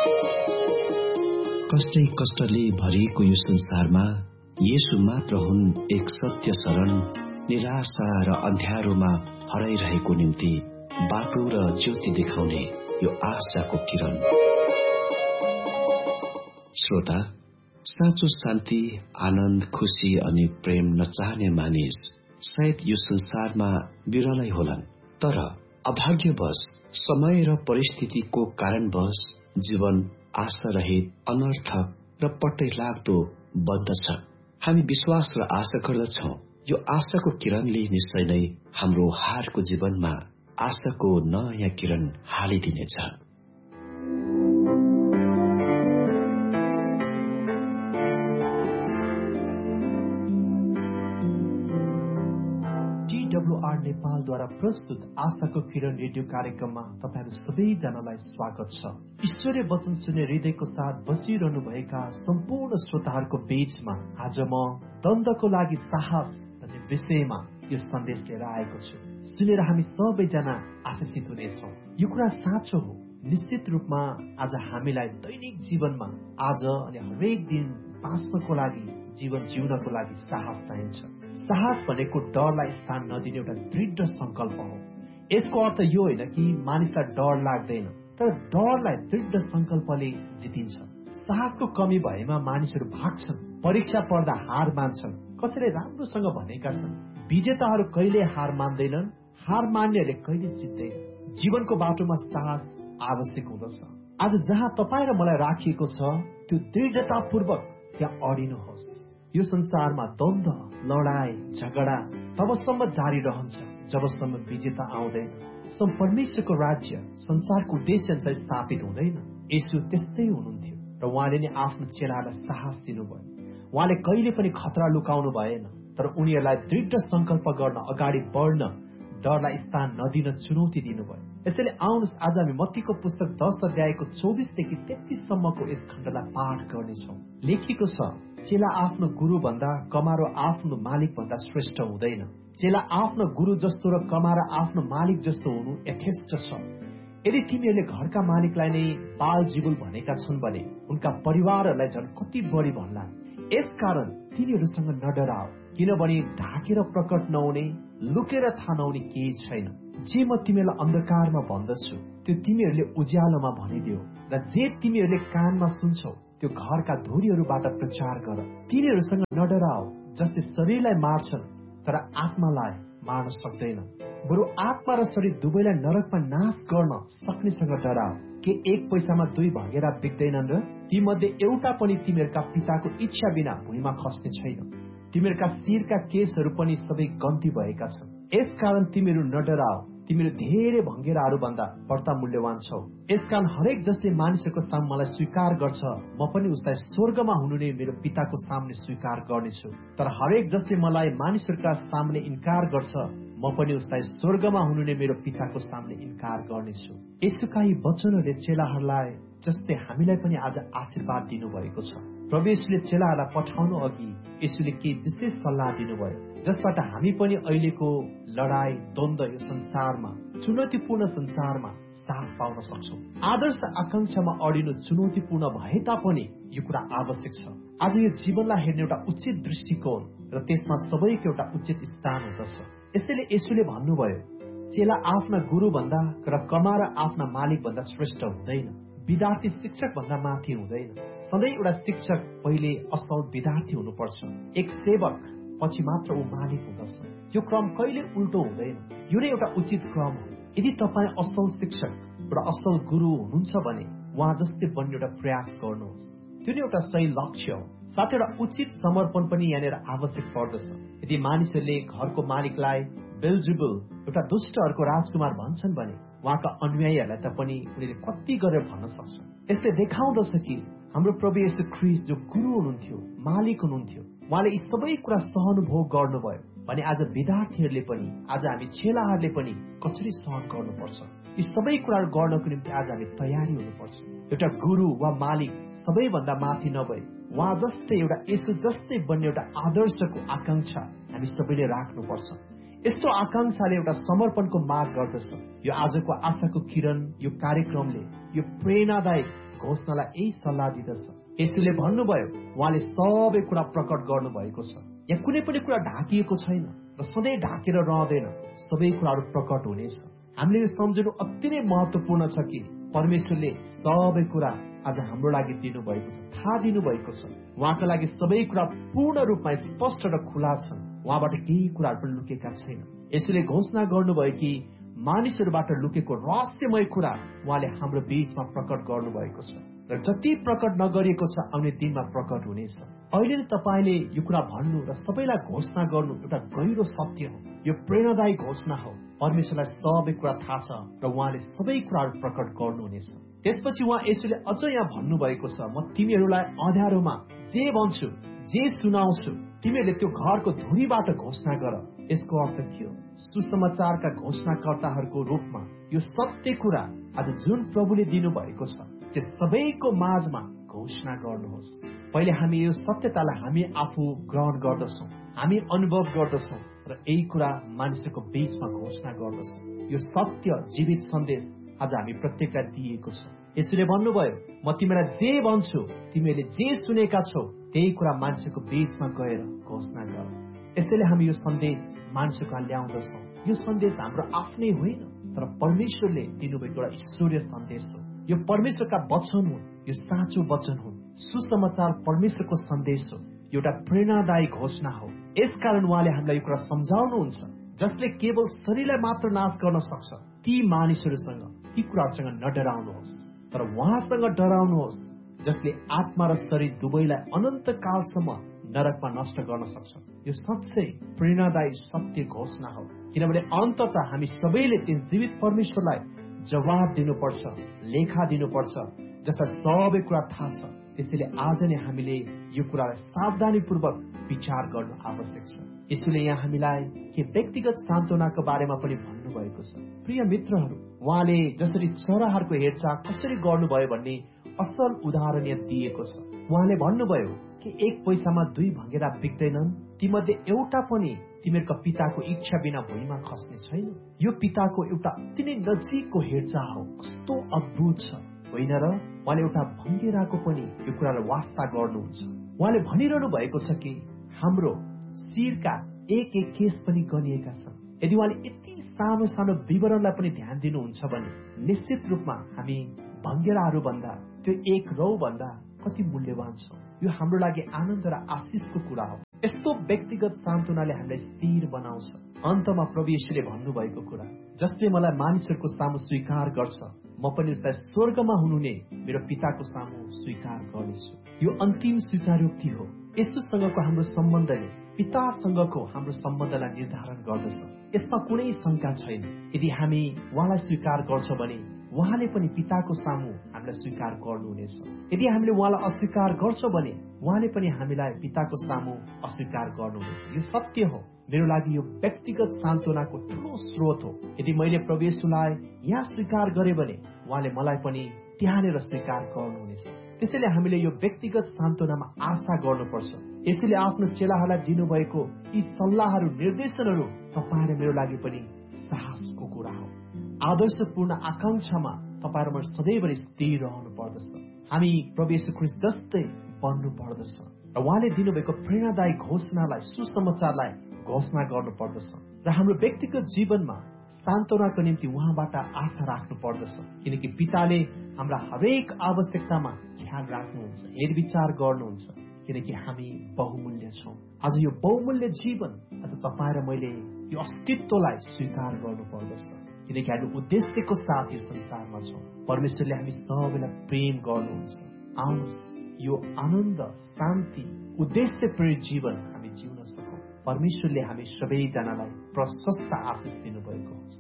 कष्टै कष्टले भरिएको यो संसारमा येशू मात्र हुन् एक सत्य शरण। निराशा र अँध्यारोमा हराइरहेको निम्ति बाटो र ज्योति देखाउने यो आशाको किरण। श्रोता, साँचो शान्ति, आनन्द, खुशी अनि प्रेम नचाहने मानिस सायद यो संसारमा विरलै होलान्, तर अभाग्यवश समय र परिस्थितिको कारणवश जीवन आशा रहित, अनर्थक र पट्टै लाग्दो बन्दछ। हामी विश्वास र आशा गर्दछौं यो आशाको किरणले निश्चय नै हाम्रो हारको जीवनमा आशाको नयाँ किरण हालिदिनेछ। TWR नेपालद्वारा प्रस्तुत आशाको किरण रेडियो कार्यक्रममा तपाईहरू सबैजनालाई स्वागत छ। ईश्वरीय वचन सुन्ने हृदयको साथ बसिरहनु भएका सम्पूर्ण श्रोताहरूको बीचमा आज म द्वन्द्वको लागि साहस भन्ने विषयमा यो सन्देश लिएर आएको छु। सुनेर हामी सबैजना आशिषित हुनेछौँ। यो कुरा साँचो हो। निश्चित रूपमा आज हामीलाई दैनिक जीवनमा आज अनि हरेक दिन बाँच्नको लागि, जीवन जिउनको लागि साहस चाहिन्छ। साहस भनेको डरलाई स्थान नदिने एउटा दृढ संकल्प हो। यसको अर्थ यो होइन कि मानिसलाई डर लाग्दैन, तर डरलाई दृढ संकल्पले जितिन्छ। साहसको कमी भएमा मानिसहरू भाग्छन्, परीक्षा पर्दा हार मान्छन्। कसैले राम्रोसँग भनेका छन्, विजेताहरू कहिले हार मान्दैनन्, हार मान्नेहरूले कहिले जित्दैन। जीवनको बाटोमा साहस आवश्यक हुँदछ। आज जहाँ तपाईँ र मलाई राखिएको छ त्यो दृढतापूर्वक त्यहाँ अडिनुहोस्। यो संसारमा द्वन्द्व, लडाई, झगडा तबसम्म जारी रहन्छ जबसम्म विजेता आउँदैन। परमेश्वरको राज्य संसारको उद्देश्य अनुसार स्थापित हुँदैन। येशू त्यस्तै हुनुहुन्थ्यो र उहाँले नै आफ्नो चेलालाई साहस दिनुभयो। उहाँले कहिले पनि खतरा लुकाउनु भएन, तर उनीहरूलाई दृढ संकल्प गर्न, अगाडि बढ्न, डरलाई स्थान नदिन चुनौती दिनुभयो। यसैले आउनुहोस् आज हामी मत्तीको पुस्तक 10 अध्यायको 24 देखि 33 सम्मको यस खण्डलाई पाठ गर्नेछौँ। लेखिएको छ, चेला आफ्नो गुरु भन्दा, कमारो आफ्नो मालिक भन्दा श्रेष्ठ हुँदैन। चेला आफ्नो गुरु जस्तो र कमारा आफ्नो मालिक जस्तो हुनु यथेष्ट छ। यदि तिमीहरूले घरका मालिकलाई नै बालजिबुल भनेका छन् भने उनका परिवारहरूलाई झन् कति बढी भन्ला। यसकारण तिनीहरूसँग नडराओ, किनभने ढाकेर प्रकट नहुने, लुकेर थाहा नहुने केही छैन। जे म तिमीहरूलाई अन्धकारमा भन्दछु त्यो तिमीहरूले उज्यालोमा भनिदियो, र जे तिमीहरूले कानमा सुन्छौ त्यो घरका धुरीहरूबाट प्रचार गर। तिनीहरूसँग नडराओ जसले शरीरलाई मार्छन् तर आत्मालाई मार्न सक्दैन। बरु आत्मा र शरीर दुवैलाई नरकमा नाश गर्न सक्नेसँग डराओ। के एक पैसामा 2 भँगेरा बिग्दैनन् र? ती मध्ये एउटा पनि तिमीहरूका पिताको इच्छा बिना भुइँमा खस्ने छैन। तिमीहरूका शिरका केसहरू पनि सबै गन्ती भएका छन्। यसकारण तिमीहरू नडराओ, तिमीहरू धेरै भँगेराहरू भन्दा बढ्ता मूल्यवान छौ। यसकारण हरेक जसले मानिसहरूको सामु मलाई स्वीकार गर्छ, म पनि उसलाई स्वर्गमा हुनुहुने मेरो पिताको सामने स्वीकार गर्नेछु। तर हरेक जसले मलाई मानिसहरूका सामने इन्कार गर्छ, म पनि उसलाई स्वर्गमा हुनुहुने मेरो पिताको सामने इन्कार गर्नेछु। यसुका यी वचनहरूले चेलाहरूलाई जस्तै हामीलाई पनि आज आशीर्वाद दिनुभएको छ। प्रभु येशूले चेलाहरूलाई पठाउनु अघि येशूले केही विशेष सल्लाह दिनुभयो, जसबाट हामी पनि अहिलेको लडाई, द्वन्द्व, यो संसारमा, चुनौतीपूर्ण संसारमा साहस पाउन सक्छौँ। आदर्श आकांक्षामा अडिनु चुनौतीपूर्ण भए तापनि यो कुरा आवश्यक छ। आज यो जीवनलाई हेर्ने एउटा उचित दृष्टिकोण र त्यसमा सबैको एउटा उचित स्थान हुँदछ। यसैले येशूले भन्नुभयो, चेला आफ्ना गुरु भन्दा र कमारा आफ्ना मालिक भन्दा श्रेष्ठ हुँदैन। विद्यार्थी शिक्षक भन्दा माथि हुँदैन। सधैँ एउटा शिक्षक पहिले असल विद्यार्थी हुनुपर्छ। एक सेवक पछि मात्र ऊ मालिक हुँदछ। यो क्रम कहिले उल्टो हुँदैन। यो नै एउटा उचित क्रम हो। यदि तपाईँ असल शिक्षक र असल गुरु हुनुहुन्छ भने उहाँ जस्तै बन्ने एउटा प्रयास गर्नुहोस्। त्यो नै एउटा सही लक्ष्य हो। साथै एउटा उचित समर्पण पनि यहाँनिर आवश्यक पर्दछ। यदि मानिसहरूले घरको मालिकलाई बेल्जेबुल, एउटा दुष्टहरूको राजकुमार भन्छन् भने उहाँका अनुयायीहरूलाई त पनि उनीहरूले कति गरेर भन्न सक्छन्। यसले देखाउँदछ कि हाम्रो प्रभु येशू ख्रीष्ट जो गुरु हुनुहुन्थ्यो, मालिक हुनुहुन्थ्यो, उहाँले यी सबै कुरा सहनुभोग गर्नुभयो भने आज विद्यार्थीहरूले पनि, आज हामी चेलाहरूले पनि कसरी सहन गर्नुपर्छ, यी सबै कुराहरू गर्नको निम्ति आज हामी तयारी हुनुपर्छ। एउटा गुरु वा मालिक सबैभन्दा माथि नभए उहाँ जस्तै एउटा येशू जस्तै बन्ने एउटा आदर्शको आकांक्षा हामी सबैले राख्नुपर्छ। यस्तो आकांक्षाले एउटा समर्पणको मार्ग गर्दछ। यो आजको आशाको किरण, यो कार्यक्रमले, यो प्रेरणादायक घोषणालाई यही सल्लाह दिँदछ। यसुले भन्नुभयो उहाँले सबै कुरा प्रकट गर्नुभएको छ। यहाँ कुनै पनि कुरा ढाकिएको छैन र सधैँ ढाकेर रहँदैन, सबै कुराहरू प्रकट हुनेछ। हामीले यो सम्झनु अति नै महत्वपूर्ण छ कि परमेश्वरले सबै कुरा आज हाम्रो लागि दिनुभएको छ, थाहा दिनुभएको छ। उहाँका लागि सबै कुरा पूर्ण रूपमा स्पष्ट र खुला छन्। उहाँबाट केही कुराहरू पनि लुकेका छैन। यसुले घोषणा गर्नुभयो कि मानिसहरूबाट लुकेको रहस्यमय कुरा उहाँले हाम्रो बीचमा प्रकट गर्नुभएको छ र जति प्रकट नगरिएको छ आउने दिनमा प्रकट हुनेछ। अहिले नै तपाईँले यो कुरा भन्नु र सबैलाई घोषणा गर्नु एउटा गहिरो सत्य हो। यो प्रेरणादायी घोषणा हो। परमेश्वरलाई सबै कुरा थाहा छ र उहाँले सबै कुराहरू प्रकट गर्नुहुनेछ। त्यसपछि उहाँ यसुले अझ यहाँ भन्नुभएको छ, म तिमीहरूलाई अँध्यारोमा जे भन्छु, जे सुनाउँछु, तिमीहरूले त्यो घरको धुरीबाट घोषणा गर। यसको अर्थ के हो? सुसमाचारका घोषणाकर्ताहरूको रूपमा यो सत्य कुरा आज जुन प्रभुले दिनुभएको छ त्यो सबैको माझमा घोषणा गर्नुहोस्। पहिले हामी यो सत्यतालाई हामी आफू ग्रहण गर्दछौँ, हामी अनुभव गर्दछौँ र यही कुरा मानिसहरूको बीचमा घोषणा गर्दछौँ। यो सत्य जीवित सन्देश आज हामी प्रत्येकलाई दिएको छ। यसुले भन्नुभयो, म तिमीलाई जे भन्छु, तिमीले जे सुनेका छौ त्यही कुरा मानिसको बीचमा गएर घोषणा गर। यसैले हामी यो सन्देश मानिसको ल्याउँदछौँ। यो सन्देश हाम्रो आफ्नै होइन, तर परमेश्वरले दिनुभएको एउटा ईश्वरीय सन्देश हो। यो परमेश्वरका वचन हुन्, यो साँचो वचन हुन्। सुसमाचार परमेश्वरको सन्देश हो, एउटा प्रेरणादायी घोषणा हो। यसकारण उहाँले हामीलाई यो कुरा सम्झाउनुहुन्छ, जसले केवल शरीरलाई मात्र नाश गर्न सक्छ ती मानिसहरूसँग, ती कुराहरूसँग नडराउनुहोस्, तर उहाँसँग डराउनुहोस् जसले आत्मा र शरीर दुवैलाई अनन्त कालसम्म नरकमा नष्ट गर्न सक्छ। यो साँच्चै प्रेरणादायी सत्य घोषणा हो, किनभने अन्ततः हामी सबैले त्यस जीवित परमेश्वरलाई जवाब दिनुपर्छ, लेखा दिनुपर्छ, जसलाई सबै कुरा थाहा छ। त्यसैले आज नै हामीले यो कुरालाई सावधानीपूर्वक विचार गर्नु आवश्यक छ। यसैले यहाँ हामीलाई के व्यक्तिगत सान्त्वनाको बारेमा पनि भन्नुभएको छ। प्रिय मित्रहरू, उहाँले जसरी चराहरूको हेरचाह कसरी गर्नुभयो भन्ने असल उदाहरण यहाँ दिएको छ। उहाँले भन्नुभयो कि 1 पैसामा 2 भँगेरा बिक्दैनन्, तीमध्ये एउटा पनि तिमीहरूको पिताको इच्छा बिना भुइँमा खस्ने छैन। यो पिताको एउटा अति नै नजिकको हेरचाह हो। कस्तो अद्भुत छ होइन र? उहाँले एउटा भँगेराको पनि यो कुरालाई वास्ता गर्नुहुन्छ। उहाँले भनिरहनु भएको छ कि हाम्रो शिरका एक एक केस पनि गनिएका छन्। यदि उहाँले यति सानो सानो विवरणलाई पनि ध्यान दिनुहुन्छ भने निश्चित रूपमा हामी भँगेराहरू भन्दा, त्यो एक रौ भन्दा कति मूल्यवान छ। यो हाम्रो लागि आनन्द र आशिषको कुरा हो। यस्तो व्यक्तिगत सान्त्वनाले हामीलाई स्थिर बनाउँछ। अन्तमा प्रभु येशूले भन्नुभएको कुरा, जसले मलाई मानिसहरूको सामु स्वीकार गर्छ, म पनि उसलाई स्वर्गमा हुनुहुने मेरो पिताको सामु स्वीकार गर्नेछु। यो अन्तिम स्वीकारोक्ति हो। येशूसँगको हाम्रो सम्बन्धले पितासँगको हाम्रो सम्बन्धलाई निर्धारण गर्दछ। यसमा कुनै शंका छैन। यदि हामी उहाँलाई स्वीकार गर्छौँ भने उहाँले पनि पिताको सामु हामीलाई स्वीकार गर्नुहुनेछ। यदि हामीले उहाँलाई अस्वीकार गर्छौँ भने उहाँले पनि हामीलाई पिताको सामु अस्वीकार गर्नुहुनेछ। यो सत्य हो। मेरो लागि यो व्यक्तिगत सान्त्वनाको ठूलो स्रोत हो। यदि मैले प्रभु येशूलाई यहाँ स्वीकार गरे भने उहाँले मलाई पनि त्यहाँनिर स्वीकार गर्नुहुनेछ। त्यसैले हामीले यो व्यक्तिगत सान्त्वनामा आशा गर्नुपर्छ। यसैले आफ्नो चेलाहरूलाई दिनुभएको यी सल्लाहहरू, निर्देशनहरू तपाईँ र मेरो लागि पनि साहसको कुरा हो। आदर्शपूर्ण आकांक्षामा तपाईँ र म सधैँभरि स्थिर रहनु पर्दछ। हामी प्रभु येशू ख्रीष्ट जस्तै बन्नु पर्दछ र उहाँले दिनुभएको प्रेरणादायी घोषणालाई, सुसमाचारलाई घोषणा गर्नु पर्दछ र हाम्रो व्यक्तिगत जीवनमा सान्त्वनाको निम्ति उहाँबाट आशा राख्नु पर्दछ, किनकि पिताले हाम्रा हरेक आवश्यकतामा ख्याल राख्नुहुन्छ, हेरविचार गर्नुहुन्छ, किनकि हामी बहुमूल्य छौँ। आज यो बहुमूल्य जीवन आज तपाईँ र मैले यो अस्तित्वलाई स्वीकार गर्नु पर्दछ, किनकि हामी उद्देश्यको साथ यो संसारमा छौँ। परमेश्वरले हामी सबैलाई प्रेम गर्नुहुन्छ। आउनुहोस् यो आनन्द, शान्ति, उद्देश्य प्रेरित जीवन हामी जिउन सकौँ। परमेश्वरले हामी सबैजनालाई प्रशस्त आशिष दिनुभएको होस्।